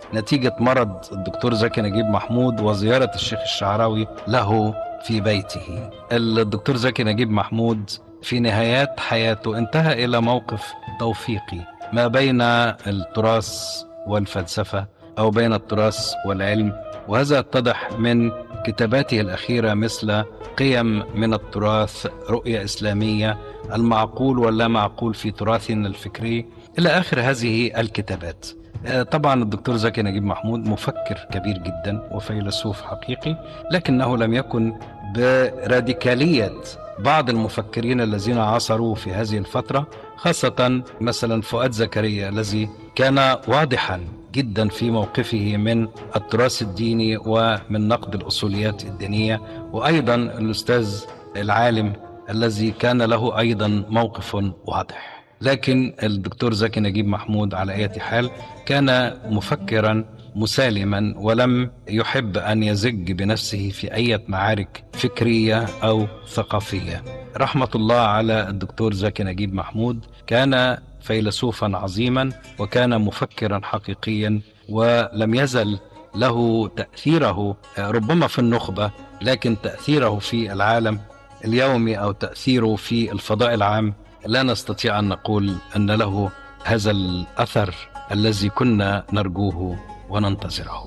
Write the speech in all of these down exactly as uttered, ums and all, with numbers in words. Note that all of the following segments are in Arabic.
نتيجة مرض الدكتور زكي نجيب محمود وزيارة الشيخ الشعراوي له في بيته. الدكتور زكي نجيب محمود في نهايات حياته انتهى إلى موقف توفيقي ما بين التراث والفلسفة أو بين التراث والعلم، وهذا يتضح من كتاباته الأخيرة مثل قيم من التراث، رؤية إسلامية، المعقول واللا معقول في تراثنا الفكري، إلى آخر هذه الكتابات. طبعا الدكتور زكي نجيب محمود مفكر كبير جدا وفيلسوف حقيقي، لكنه لم يكن براديكالية بعض المفكرين الذين عاصروا في هذه الفترة، خاصة مثلا فؤاد زكريا الذي كان واضحا جدا في موقفه من التراث الديني ومن نقد الأصوليات الدينية، وأيضا الأستاذ العالم الذي كان له أيضا موقف واضح. لكن الدكتور زكي نجيب محمود على أي حال كان مفكرا مسالما، ولم يحب أن يزج بنفسه في أي معارك فكرية أو ثقافية. رحمة الله على الدكتور زكي نجيب محمود، كان فيلسوفا عظيما وكان مفكرا حقيقيا، ولم يزل له تأثيره ربما في النخبة، لكن تأثيره في العالم اليومي أو تأثيره في الفضاء العام لا نستطيع أن نقول أن له هذا الأثر الذي كنا نرجوه وننتظره.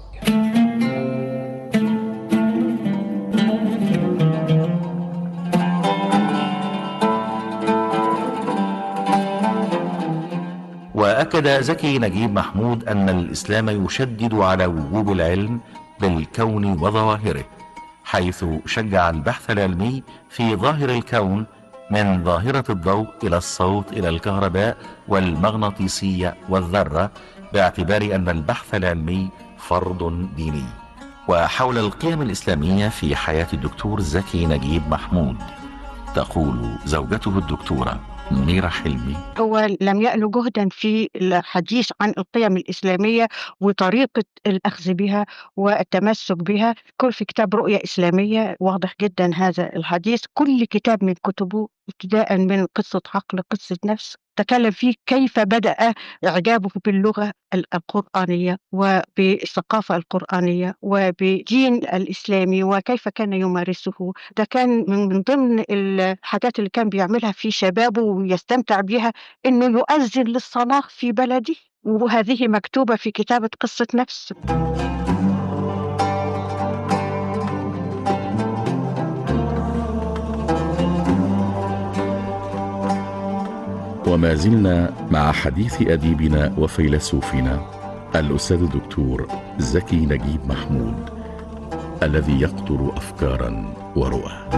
وأكد زكي نجيب محمود أن الإسلام يشدد على وجوب العلم بالكون وظواهره، حيث شجع البحث العلمي في ظاهر الكون من ظاهرة الضوء إلى الصوت إلى الكهرباء والمغناطيسية والذرة، باعتبار أن البحث العلمي فرض ديني. وحول القيم الإسلامية في حياة الدكتور زكي نجيب محمود تقول زوجته الدكتورة منيرة حلمي: هو لم يأل جهدا في الحديث عن القيم الإسلامية وطريقة الأخذ بها والتمسك بها. كل في كتاب رؤية إسلامية واضح جدا هذا الحديث. كل كتاب من كتبه ابتداء من قصة عقل، قصة نفس، تكلم فيه كيف بدأ إعجابه باللغة القرآنية وبالثقافة القرآنية وبدين الإسلامي وكيف كان يمارسه. ده كان من ضمن الحاجات اللي كان بيعملها في شبابه ويستمتع بها، إنه يؤذن للصلاة في بلده، وهذه مكتوبة في كتابة قصة نفس. وما زلنا مع حديث أديبنا وفيلسوفنا الأستاذ الدكتور زكي نجيب محمود، الذي يقطر أفكارا ورؤى.